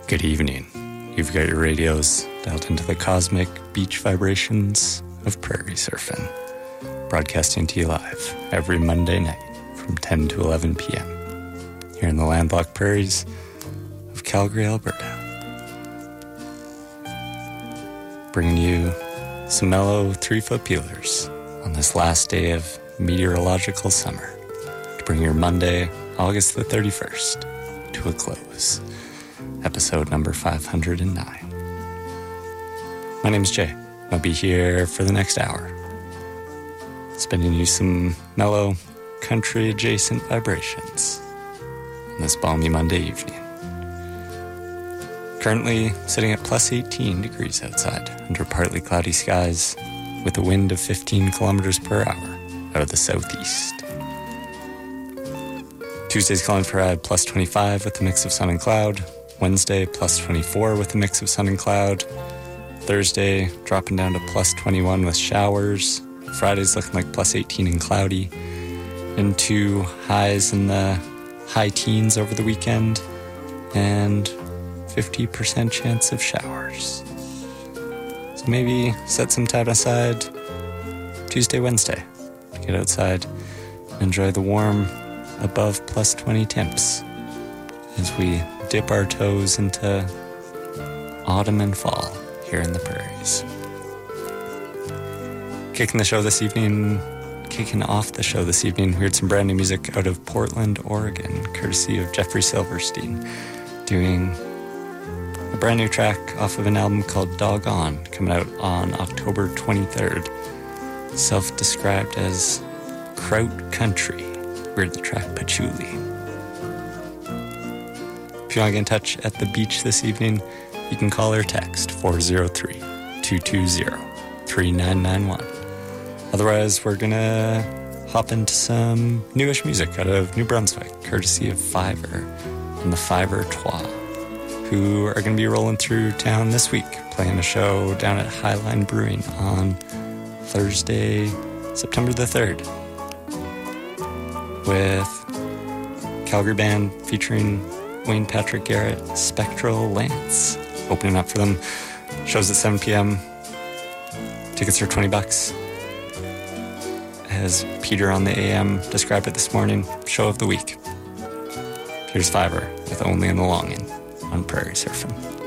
Good evening. You've got your radios dialed into the cosmic beach vibrations of prairie surfing, broadcasting to you live every Monday night from 10 to 11 p.m. here in the landlocked prairies of Calgary, Alberta. Bringing you some mellow 3-foot peelers on this last day of meteorological summer to bring your Monday, August the 31st, to a close. Episode number 509. My name's Jay. I'll be here for the next hour, spending you some mellow, country-adjacent vibrations on this balmy Monday evening. Currently sitting at plus 18 degrees outside, under partly cloudy skies, with a wind of 15 kilometers per hour out of the southeast. Tuesday's calling for a plus 25 with a mix of sun and cloud. Wednesday, plus 24 with a mix of sun and cloud. Thursday, dropping down to plus 21 with showers. Friday's looking like plus 18 and cloudy. Into highs in the high teens over the weekend. And 50% chance of showers. So maybe set some time aside Tuesday, Wednesday to get outside and enjoy the warm above plus 20 temps as we dip our toes into autumn and fall here in the prairies. Kicking off the show this evening, we heard some brand new music out of Portland, Oregon, courtesy of Jeffrey Silverstein, doing a brand new track off of an album called Doggone, coming out on October 23rd. Self-described as Kraut Country. We heard the track Patchouli. If you want to get in touch at the beach this evening, you can call or text 403-220-3991. Otherwise, we're going to hop into some newish music out of New Brunswick, courtesy of Fiverr and the Fiverr Trois, who are going to be rolling through town this week, playing a show down at Highline Brewing on Thursday, September the 3rd, with Calgary band featuring Wayne Patrick Garrett, Spectral Lance, opening up for them. Shows at 7 p.m. Tickets are $20. As Peter on the AM described it this morning, show of the week. Here's Fiverr with Only in the Longing on Prairie Surfing.